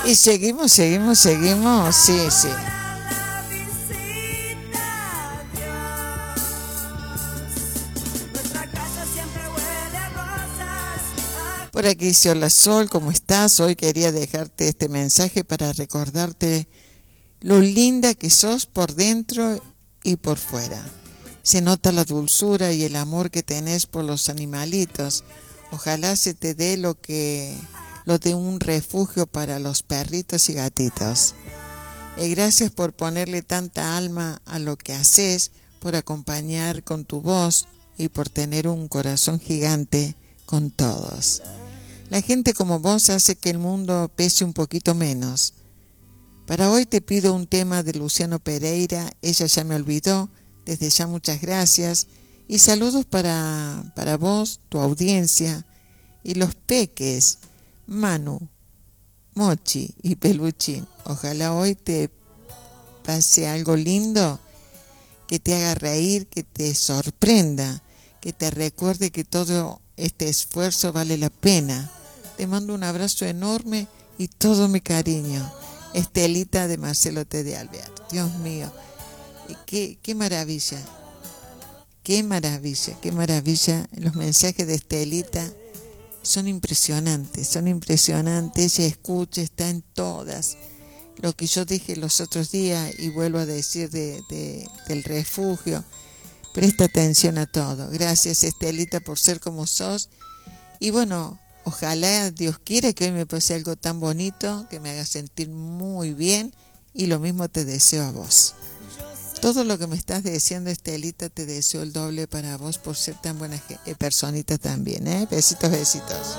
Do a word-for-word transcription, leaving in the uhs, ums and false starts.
Y seguimos, seguimos, seguimos. Sí, sí. Por aquí dice: hola Sol, ¿cómo estás? Hoy quería dejarte este mensaje para recordarte lo linda que sos por dentro y por fuera. Se nota la dulzura y el amor que tenés por los animalitos. Ojalá se te dé lo que lo de un refugio para los perritos y gatitos. Y gracias por ponerle tanta alma a lo que haces, por acompañar con tu voz y por tener un corazón gigante con todos. La gente como vos hace que el mundo pese un poquito menos. Para hoy te pido un tema de Luciano Pereira, Ella ya me olvidó. Desde ya muchas gracias y saludos para, para vos, tu audiencia y los peques, Manu, Mochi y Peluchín. Ojalá hoy te pase algo lindo, que te haga reír, que te sorprenda, que te recuerde que todo este esfuerzo vale la pena. Te mando un abrazo enorme y todo mi cariño. Estelita de Marcelo T. de Alvear. Dios mío, qué, qué maravilla, qué maravilla, qué maravilla. Los mensajes de Estelita son impresionantes, son impresionantes. Ella escucha, está en todas. Lo que yo dije los otros días y vuelvo a decir de, de, del refugio, presta atención a todo. Gracias, Estelita, por ser como sos. Y bueno, ojalá Dios quiera que hoy me pase algo tan bonito, que me haga sentir muy bien, y lo mismo te deseo a vos. Todo lo que me estás diciendo, Estelita, te deseo el doble para vos por ser tan buena personita también, ¿eh? Besitos, besitos.